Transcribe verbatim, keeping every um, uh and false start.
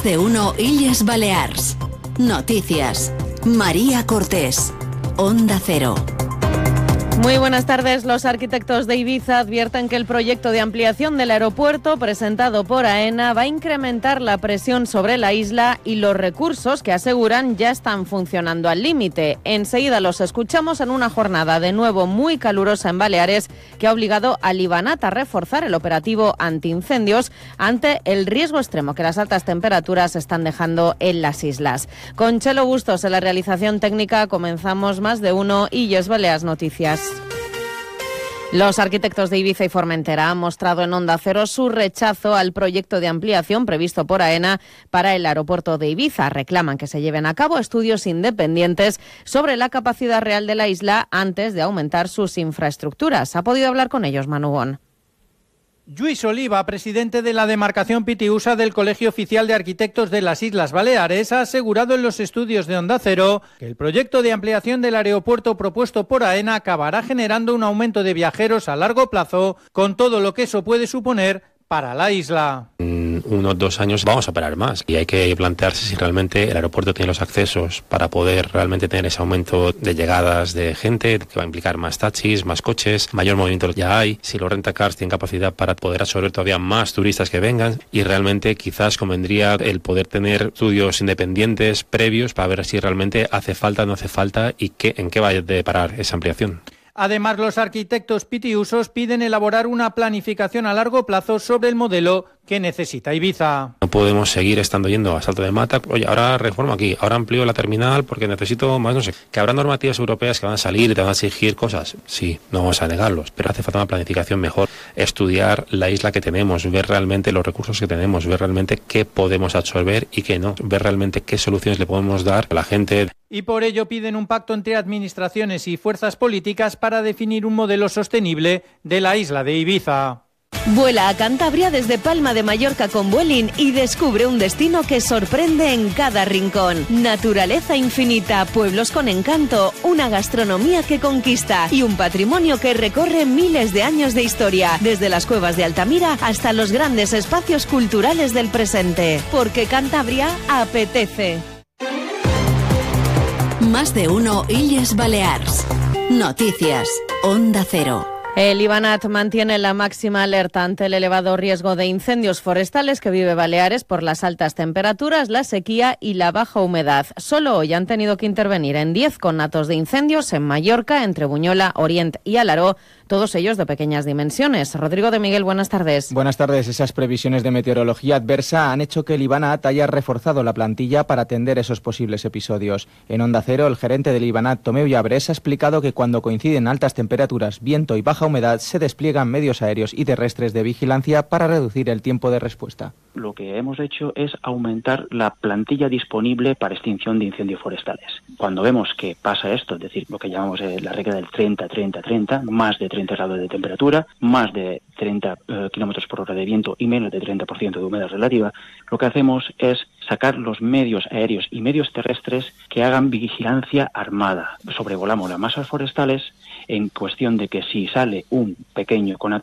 Más de uno Illes Balears. Noticias. María Cortés. Onda Cero. Muy buenas tardes. Los arquitectos de Ibiza advierten que el proyecto de ampliación del aeropuerto presentado por AENA va a incrementar la presión sobre la isla y los recursos que aseguran ya están funcionando al límite. Enseguida los escuchamos en una jornada de nuevo muy calurosa en Baleares que ha obligado al Ibanat a reforzar el operativo antiincendios ante el riesgo extremo que las altas temperaturas están dejando en las islas. Con Chelo Bustos en la realización técnica comenzamos Más de uno Illes Balears Noticias. Los arquitectos de Ibiza y Formentera han mostrado en Onda Cero su rechazo al proyecto de ampliación previsto por AENA para el aeropuerto de Ibiza. Reclaman que se lleven a cabo estudios independientes sobre la capacidad real de la isla antes de aumentar sus infraestructuras. Ha podido hablar con ellos Manu Bon. Lluís Oliva, presidente de la demarcación Pitiusa del Colegio Oficial de Arquitectos de las Islas Baleares, ha asegurado en los estudios de Onda Cero que el proyecto de ampliación del aeropuerto propuesto por AENA acabará generando un aumento de viajeros a largo plazo, con todo lo que eso puede suponer para la isla. En unos dos años vamos a operar más y hay que plantearse si realmente el aeropuerto tiene los accesos para poder realmente tener ese aumento de llegadas de gente, que va a implicar más taxis, más coches, mayor movimiento ya hay, si los rentacars tienen capacidad para poder absorber todavía más turistas que vengan, y realmente quizás convendría el poder tener estudios independientes previos para ver si realmente hace falta o no hace falta y qué, en qué va a deparar esa ampliación. Además, los arquitectos pitiusos piden elaborar una planificación a largo plazo sobre el modelo que necesita Ibiza. No podemos seguir estando yendo a salto de mata. Oye, ahora reformo aquí, ahora amplío la terminal porque necesito más, no sé. Que habrá normativas europeas que van a salir y te van a exigir cosas. Sí, no vamos a negarlos, pero hace falta una planificación mejor. Estudiar la isla que tenemos, ver realmente los recursos que tenemos, ver realmente qué podemos absorber y qué no, ver realmente qué soluciones le podemos dar a la gente. Y por ello piden un pacto entre administraciones y fuerzas políticas para definir un modelo sostenible de la isla de Ibiza. Vuela a Cantabria desde Palma de Mallorca con Vueling y descubre un destino que sorprende en cada rincón. Naturaleza infinita, pueblos con encanto, una gastronomía que conquista y un patrimonio que recorre miles de años de historia, desde las cuevas de Altamira hasta los grandes espacios culturales del presente. Porque Cantabria apetece. Más de uno Illes Balears. Noticias. Onda Cero. El Ibanat mantiene la máxima alerta ante el elevado riesgo de incendios forestales que vive Baleares por las altas temperaturas, la sequía y la baja humedad. Solo hoy han tenido que intervenir en diez conatos de incendios en Mallorca, entre Buñola, Orient y Alaró, todos ellos de pequeñas dimensiones. Rodrigo de Miguel, buenas tardes. Buenas tardes. Esas previsiones de meteorología adversa han hecho que el Ibanat haya reforzado la plantilla para atender esos posibles episodios. En Onda Cero, el gerente del Ibanat, Tomeu Llabrés, ha explicado que cuando coinciden altas temperaturas, viento y baja humedad, se despliegan medios aéreos y terrestres de vigilancia para reducir el tiempo de respuesta. Lo que hemos hecho es aumentar la plantilla disponible para extinción de incendios forestales. Cuando vemos que pasa esto, es decir, lo que llamamos eh, la regla del treinta treinta treinta, más de treinta grados de temperatura, más de treinta eh, kilómetros por hora de viento y menos de treinta por ciento de humedad relativa, lo que hacemos es sacar los medios aéreos y medios terrestres que hagan vigilancia armada. Sobrevolamos las masas forestales en cuestión de que si sale un pequeño conato